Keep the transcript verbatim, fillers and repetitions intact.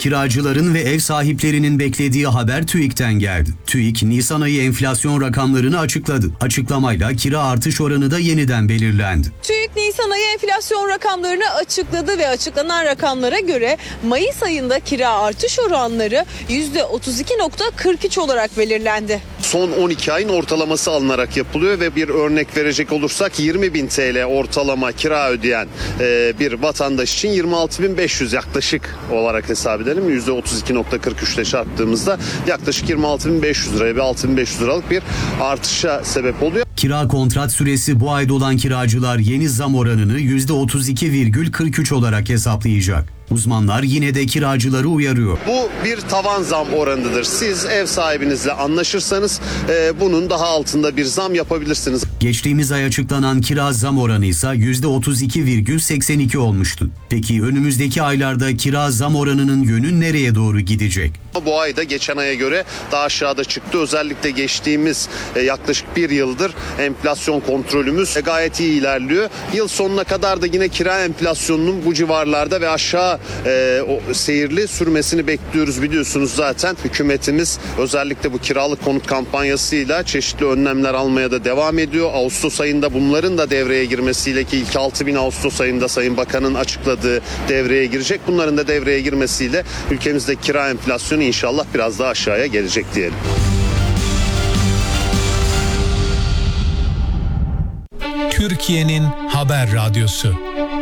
Kiracıların ve ev sahiplerinin beklediği haber TÜİK'ten geldi. TÜİK, Nisan ayı enflasyon rakamlarını açıkladı. Açıklamayla kira artış oranı da yeniden belirlendi. TÜİK Nisan ayı enflasyon rakamlarını açıkladı ve açıklanan rakamlara göre Mayıs ayında kira artış oranları yüzde otuz iki virgül kırk üç olarak belirlendi. Son on iki ayın ortalaması alınarak yapılıyor ve bir örnek verecek olursak yirmi bin T L ortalama kira ödeyen e, bir vatandaş için yirmi altı bin beş yüz yaklaşık olarak hesap edelim. yüzde otuz iki virgül kırk üç ile çarptığımızda yaklaşık yirmi altı bin beş yüz liraya ve altı bin beş yüz liralık bir artışa sebep oluyor. Kira kontrat süresi bu ayda olan kiracılar yeni zam oranını yüzde otuz iki virgül kırk üç olarak hesaplayacak. Uzmanlar yine de kiracıları uyarıyor. Bu bir tavan zam oranıdır. Siz ev sahibinizle anlaşırsanız e, bunun daha altında bir zam yapabilirsiniz. Geçtiğimiz ay açıklanan kira zam oranı ise yüzde otuz iki virgül seksen iki olmuştu. Peki önümüzdeki aylarda kira zam oranının yönü nereye doğru gidecek? Bu ayda geçen aya göre daha aşağıda çıktı. Özellikle geçtiğimiz e, yaklaşık bir yıldır enflasyon kontrolümüz e, gayet iyi ilerliyor. Yıl sonuna kadar da yine kira enflasyonunun bu civarlarda ve aşağı e, o, seyirli sürmesini bekliyoruz. Biliyorsunuz zaten hükümetimiz özellikle bu kiralık konut kampanyasıyla çeşitli önlemler almaya da devam ediyor. Ağustos ayında bunların da devreye girmesiyle, ki ilk altı bin Ağustos ayında Sayın Bakan'ın açıkladığı devreye girecek. Bunların da devreye girmesiyle ülkemizde kira enflasyonu İnşallah biraz daha aşağıya gelecek diyelim. Türkiye'nin haber radyosu.